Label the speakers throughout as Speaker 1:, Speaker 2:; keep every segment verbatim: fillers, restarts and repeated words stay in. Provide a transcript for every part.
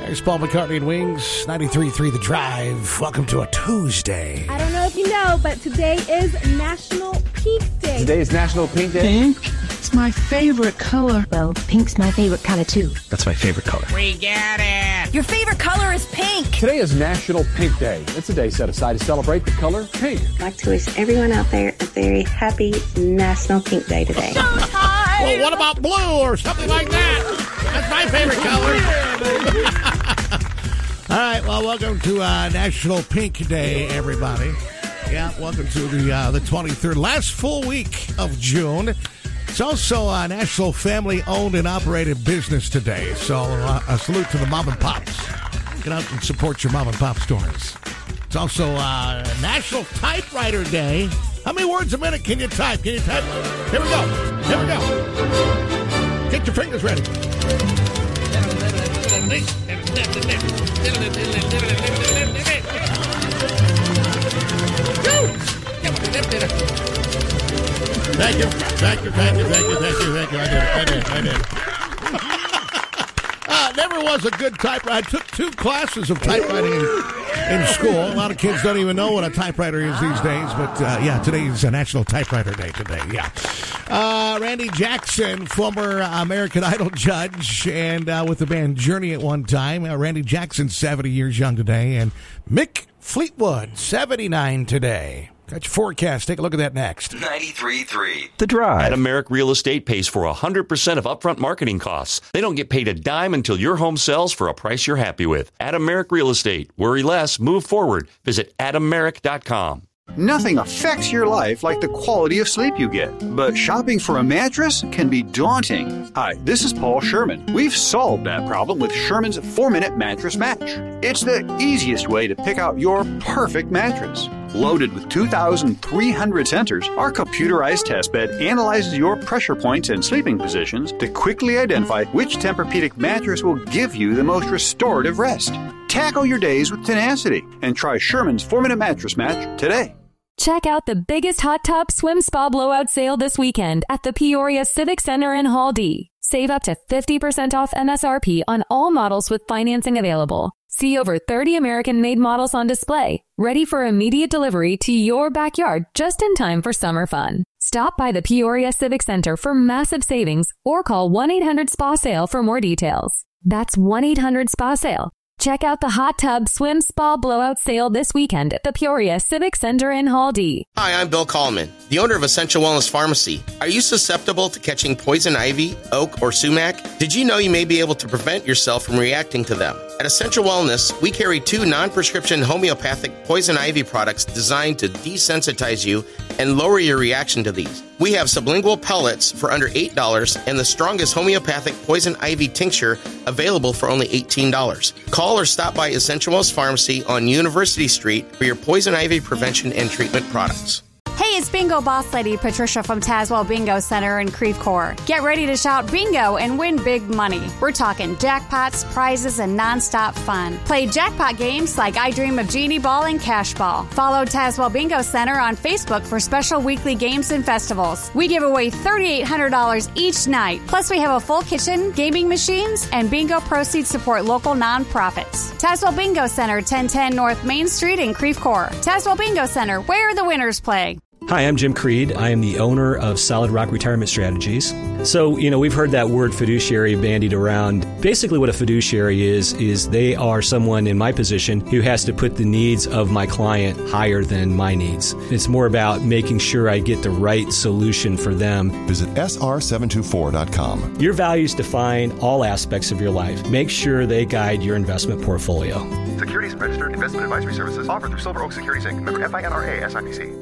Speaker 1: There's Paul McCartney and Wings, ninety-three point three The Drive. Welcome to a Tuesday.
Speaker 2: I don't know if you know, but today is National Pink Day.
Speaker 3: Today is National Pink Day?
Speaker 4: Pink? It's my favorite color.
Speaker 5: Well, pink's my favorite color, too.
Speaker 6: That's my favorite color.
Speaker 7: We get it.
Speaker 8: Your favorite color is pink.
Speaker 3: Today is National Pink Day. It's a day set aside to celebrate the color pink.
Speaker 9: I'd like to wish everyone out there a very happy National Pink Day today.
Speaker 8: Showtime!
Speaker 1: Well, what about blue or something like that? That's my favorite color. All right, well, welcome to uh, National Pink Day, everybody. Yeah, welcome to the uh, the twenty-third, last full week of June. It's also uh, National Family-Owned and Operated Business Today, so uh, a salute to the mom and pops. Get out and support your mom and pop stores. It's also uh, National Typewriter Day. How many words a minute can you type? Can you type? Here we go. Here we go. Get your fingers ready. Thank you, thank you, thank you, thank you, thank you, thank you. I did it, I did it, I did it. Uh, never was a good typewriter. I took two classes of typewriting in, in school. A lot of kids don't even know what a typewriter is these days. But, uh, yeah, today is a National Typewriter Day today, yeah. Uh, Randy Jackson, former American Idol judge, and uh, with the band Journey at one time. Uh, Randy Jackson, seventy years young today. And Mick Fleetwood, seventy-nine today. Got your forecast. Take a look at that next.
Speaker 10: ninety-three point three
Speaker 6: The Drive.
Speaker 11: Adameric Real Estate pays for one hundred percent of upfront marketing costs. They don't get paid a dime until your home sells for a price you're happy with. Adameric Real Estate. Worry less. Move forward. Visit adameric dot com.
Speaker 12: Nothing affects your life like the quality of sleep you get. But shopping for a mattress can be daunting. Hi, this is Paul Sherman. We've solved that problem with Sherman's four-minute Mattress Match. It's the easiest way to pick out your perfect mattress. Loaded with two thousand three hundred sensors, our computerized test bed analyzes your pressure points and sleeping positions to quickly identify which Tempur-Pedic mattress will give you the most restorative rest. Tackle your days with tenacity and try Sherman's four-minute Mattress Match today.
Speaker 13: Check out the biggest hot tub swim spa blowout sale this weekend at the Peoria Civic Center in Hall D. Save up to fifty percent off M S R P on all models with financing available. See over thirty American-made models on display, ready for immediate delivery to your backyard just in time for summer fun. Stop by the Peoria Civic Center for massive savings or call one eight hundred S P A SALE for more details. That's one eight hundred S P A SALE. Check out the hot tub swim spa blowout sale this weekend at the Peoria Civic Center in Hall D.
Speaker 14: Hi, I'm Bill Kallman, the owner of Essential Wellness Pharmacy. Are you susceptible to catching poison ivy, oak, or sumac? Did you know you may be able to prevent yourself from reacting to them? At Essential Wellness, we carry two non-prescription homeopathic poison ivy products designed to desensitize you and lower your reaction to these. We have sublingual pellets for under eight dollars and the strongest homeopathic poison ivy tincture available for only eighteen dollars. Call or stop by Essential Wellness Pharmacy on University Street for your poison ivy prevention and treatment products.
Speaker 15: Hey, it's Bingo Boss Lady Patricia from Tazewell Bingo Center in Creve Coeur. Get ready to shout bingo and win big money. We're talking jackpots, prizes, and nonstop fun. Play jackpot games like I Dream of Genie Ball and Cash Ball. Follow Tazewell Bingo Center on Facebook for special weekly games and festivals. We give away three thousand eight hundred dollars each night. Plus, we have a full kitchen, gaming machines, and bingo proceeds support local nonprofits. Tazewell Bingo Center, ten ten North Main Street in Creve Coeur. Tazewell Bingo Center, where the winners play.
Speaker 6: Hi, I'm Jim Creed. I am the owner of Solid Rock Retirement Strategies. So, you know, we've heard that word fiduciary bandied around. Basically what a fiduciary is, is they are someone in my position who has to put the needs of my client higher than my needs. It's more about making sure I get the right solution for them.
Speaker 16: Visit S R seven two four dot com.
Speaker 6: Your values define all aspects of your life. Make sure they guide your investment portfolio.
Speaker 17: Securities and registered investment advisory services offered through Silver Oak Securities Incorporated. Member F I N R A S I P C.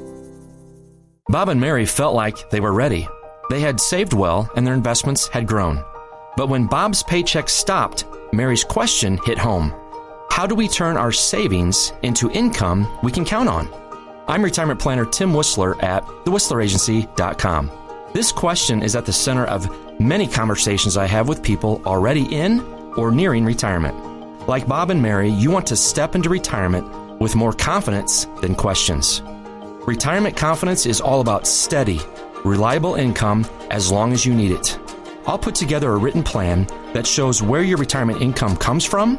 Speaker 18: Bob and Mary felt like they were ready. They had saved well and their investments had grown. But when Bob's paycheck stopped, Mary's question hit home. How do we turn our savings into income we can count on? I'm retirement planner Tim Whistler at the whistler agency dot com. This question is at the center of many conversations I have with people already in or nearing retirement. Like Bob and Mary, you want to step into retirement with more confidence than questions. Retirement confidence is all about steady, reliable income as long as you need it. I'll put together a written plan that shows where your retirement income comes from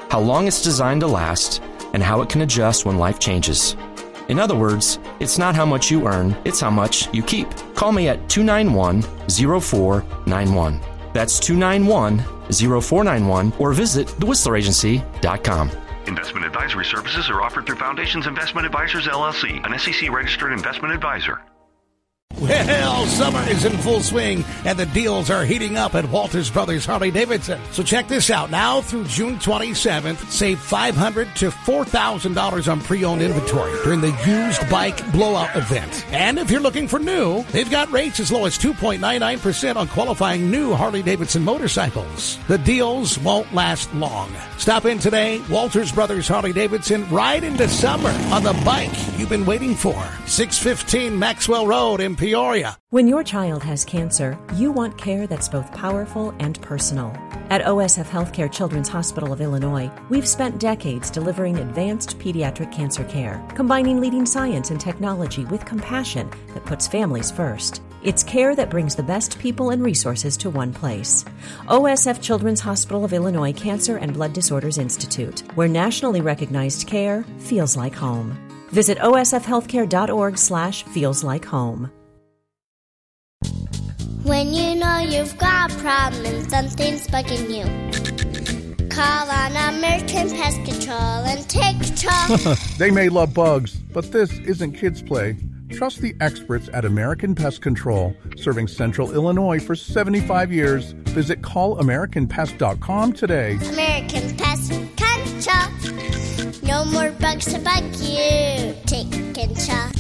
Speaker 18: how long it's designed to last, and how it can adjust when life changes. In other words, it's not how much you earn, it's how much you keep. Call me at two nine one, zero four nine one. That's two nine one, zero four nine one, or visit the whistler agency dot com.
Speaker 17: Investment advisory services are offered through Foundations Investment Advisors, L L C, an S E C-registered investment advisor.
Speaker 1: Well, summer is in full swing, and the deals are heating up at Walters Brothers Harley-Davidson. So check this out. Now through June twenty-seventh, save five hundred dollars to four thousand dollars on pre-owned inventory during the used bike blowout event. And if you're looking for new, they've got rates as low as two point nine nine percent on qualifying new Harley-Davidson motorcycles. The deals won't last long. Stop in today, Walters Brothers Harley-Davidson, ride into summer on the bike you've been waiting for. six fifteen Maxwell Road in Peoria.
Speaker 7: When your child has cancer, you want care that's both powerful and personal. At O S F Healthcare Children's Hospital of Illinois, we've spent decades delivering advanced pediatric cancer care, combining leading science and technology with compassion that puts families first. It's care that brings the best people and resources to one place. O S F Children's Hospital of Illinois Cancer and Blood Disorders Institute, where nationally recognized care feels like home. Visit O S F healthcare dot org slash feels like home.
Speaker 10: When you know you've got a problem and something's bugging you, call on American Pest Control and take control.
Speaker 19: They may love bugs, but this isn't kids' play. Trust the experts at American Pest Control, serving Central Illinois for seventy-five years. Visit call american pest dot com today.
Speaker 10: American Pest Control. No more bugs to bug you. Take control.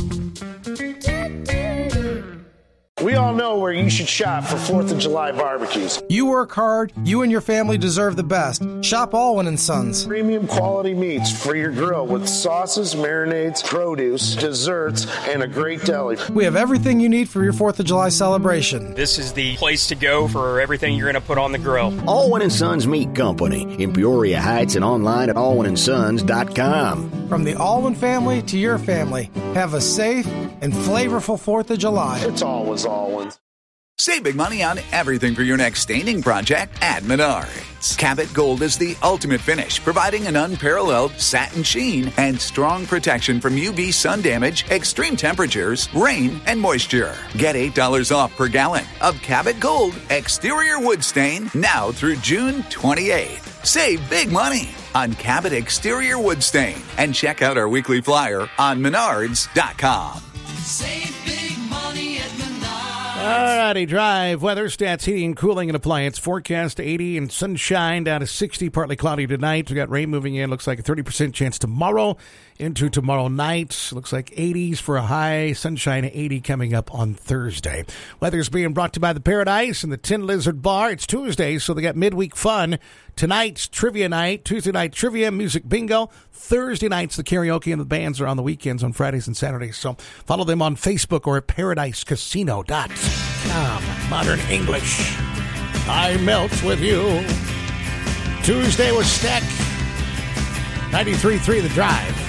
Speaker 20: We all know where you should shop for fourth of July barbecues.
Speaker 21: You work hard, you and your family deserve the best. Shop Alwyn and Sons.
Speaker 20: Premium quality meats for your grill with sauces, marinades, produce, desserts, and a great deli.
Speaker 21: We have everything you need for your fourth of July celebration.
Speaker 22: This is the place to go for everything you're going to put on the grill.
Speaker 23: Alwyn and Sons Meat Company in Peoria Heights and online at alwyn and sons dot com.
Speaker 21: From the Alwyn family to your family, have a safe and flavorful fourth of July.
Speaker 20: It's always Alwyn's.
Speaker 24: Save big money on everything for your next staining project at Menards. Cabot Gold is the ultimate finish, providing an unparalleled satin sheen and strong protection from U V sun damage, extreme temperatures, rain, and moisture. Get eight dollars off per gallon of Cabot Gold exterior wood stain now through June twenty-eighth. Save big money on Cabot exterior wood stain and check out our weekly flyer on menards dot com.
Speaker 25: Save big money at Menards.
Speaker 1: Alrighty, drive weather, stats, heating, cooling, and appliance. Forecast eighty and sunshine down to sixty, partly cloudy tonight. We got rain moving in. Looks like a thirty percent chance tomorrow into tomorrow night. Looks like eighties for a high, sunshine eighty coming up on Thursday. Weather's being brought to you by the Paradise and the Tin Lizard Bar. It's Tuesday, so they got midweek fun. Tonight's trivia night, Tuesday night trivia, music bingo. Thursday nights the karaoke and the bands are on the weekends on Fridays and Saturdays. So follow them on Facebook or at paradise casino dot com. Modern English. I melt with you. Tuesday was Stack. ninety-three point three The Drive.